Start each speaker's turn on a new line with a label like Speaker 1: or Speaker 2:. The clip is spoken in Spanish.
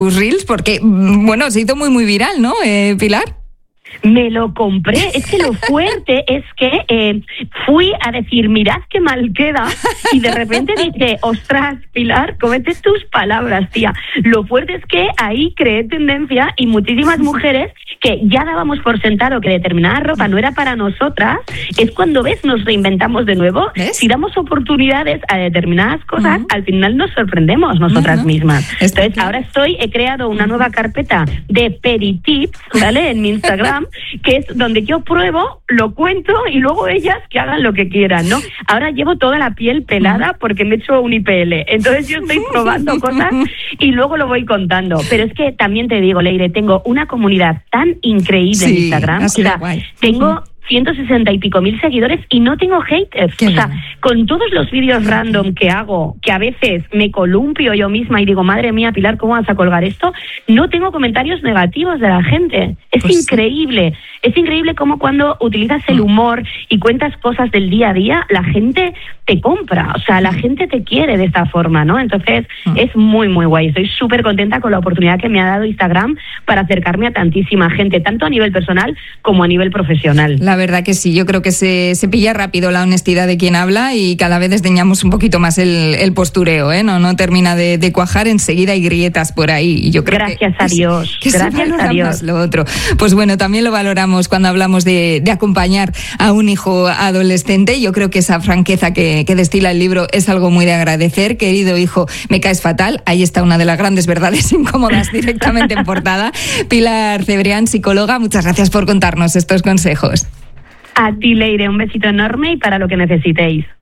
Speaker 1: tus reels, porque, bueno, se hizo muy, muy viral, ¿no, Pilar?
Speaker 2: Me lo compré. Es que lo fuerte es que fui a decir, mirad qué mal queda, y de repente dije, ostras, Pilar, comete tus palabras, tía. Lo fuerte es que ahí creé tendencia y muchísimas mujeres que ya dábamos por sentado que determinada ropa no era para nosotras, es cuando nos reinventamos de nuevo.
Speaker 1: ¿Ves?
Speaker 2: Si damos oportunidades a determinadas cosas, al final nos sorprendemos nosotras mismas. Entonces, ahora he creado una nueva carpeta de peritips, ¿vale? En mi Instagram, que es donde yo pruebo, lo cuento y luego ellas que hagan lo que quieran, ¿no? Ahora llevo toda la piel pelada porque me he hecho un IPL. Entonces yo estoy probando cosas y luego lo voy contando. Pero es que también te digo, Leire, tengo una comunidad tan increíble en Instagram. O sea, tengo 160 y pico mil seguidores y no tengo haters. O sea, con todos los vídeos random que hago, que a veces me columpio yo misma y digo, madre mía, Pilar, ¿cómo vas a colgar esto? No tengo comentarios negativos de la gente. Es increíble. Es increíble cómo cuando utilizas el humor y cuentas cosas del día a día, la gente te compra. O sea, la gente te quiere de esta forma, ¿no? Entonces, es muy, muy guay. Estoy súper contenta con la oportunidad que me ha dado Instagram para acercarme a tantísima gente, tanto a nivel personal como a nivel profesional.
Speaker 1: La verdad que sí, yo creo que se pilla rápido la honestidad de quien habla y cada vez desdeñamos un poquito más el postureo, ¿eh? No termina de cuajar, enseguida hay grietas por ahí. Y yo creo
Speaker 2: gracias a Dios, gracias a Dios.
Speaker 1: Lo otro. Pues bueno, también lo valoramos cuando hablamos de acompañar a un hijo adolescente. Yo creo que esa franqueza que destila el libro es algo muy de agradecer. Querido hijo, me caes fatal. Ahí está una de las grandes verdades incómodas directamente en portada. Pilar Cebrián, psicóloga, muchas gracias por contarnos estos consejos.
Speaker 2: A ti, Leire, un besito enorme y para lo que necesitéis.